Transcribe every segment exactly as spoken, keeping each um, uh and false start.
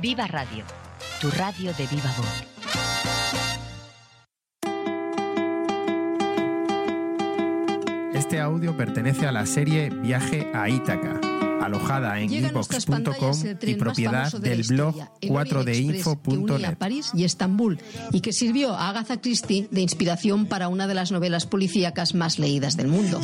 Viva Radio, tu radio de viva voz. Este audio pertenece a la serie Viaje a Ítaca, alojada en i vox punto com y propiedad del blog cuatro d info punto net. París y Estambul, y que sirvió a Agatha Christie de inspiración para una de las novelas policíacas más leídas del mundo.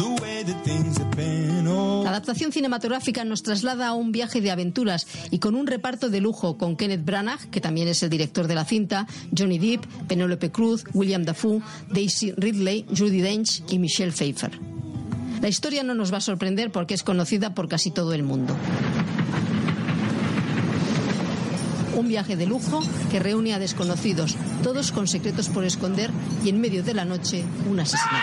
La adaptación cinematográfica nos traslada a un viaje de aventuras y con un reparto de lujo con Kenneth Branagh, que también es el director de la cinta, Johnny Depp, Penélope Cruz, William Dafoe, Daisy Ridley, Judi Dench y Michelle Pfeiffer. La historia no nos va a sorprender porque es conocida por casi todo el mundo. Un viaje de lujo que reúne a desconocidos, todos con secretos por esconder, y en medio de la noche, un asesinato.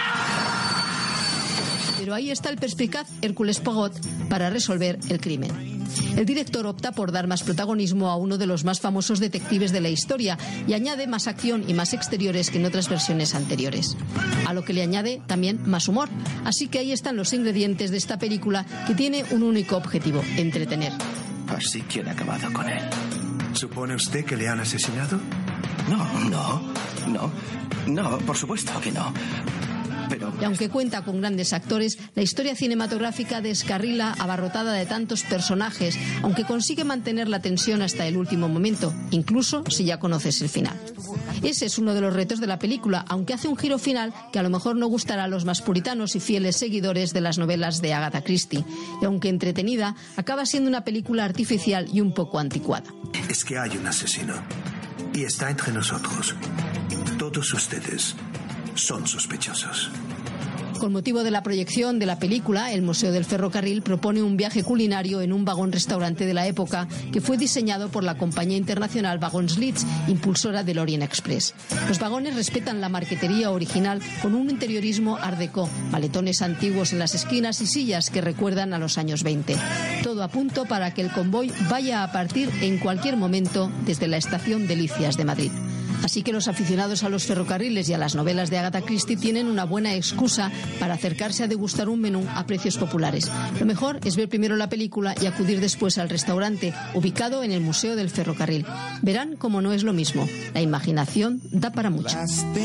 Pero ahí está el perspicaz Hércules Poirot para resolver el crimen. El director opta por dar más protagonismo a uno de los más famosos detectives de la historia y añade más acción y más exteriores que en otras versiones anteriores. A lo que le añade también más humor. Así que ahí están los ingredientes de esta película, que tiene un único objetivo: entretener. Así que han acabado con él. ¿Supone usted que le han asesinado? No, no, no, no, por supuesto que no. Pero... Y aunque cuenta con grandes actores, la historia cinematográfica descarrila abarrotada de tantos personajes, aunque consigue mantener la tensión hasta el último momento, incluso si ya conoces el final. Ese es uno de los retos de la película, aunque hace un giro final que a lo mejor no gustará a los más puritanos y fieles seguidores de las novelas de Agatha Christie. Y aunque entretenida, acaba siendo una película artificial y un poco anticuada. Es que hay un asesino y está entre nosotros. Todos ustedes son sospechosos. Con motivo de la proyección de la película, el Museo del Ferrocarril propone un viaje culinario en un vagón-restaurante de la época que fue diseñado por la compañía internacional Wagons Leeds, impulsora del Orient Express. Los vagones respetan la marquetería original con un interiorismo art déco, maletones antiguos en las esquinas y sillas que recuerdan a los años veinte. Todo a punto para que el convoy vaya a partir en cualquier momento desde la estación Delicias de Madrid. Así que los aficionados a los ferrocarriles y a las novelas de Agatha Christie tienen una buena excusa para acercarse a degustar un menú a precios populares. Lo mejor es ver primero la película y acudir después al restaurante, ubicado en el Museo del Ferrocarril. Verán cómo no es lo mismo. La imaginación da para mucho.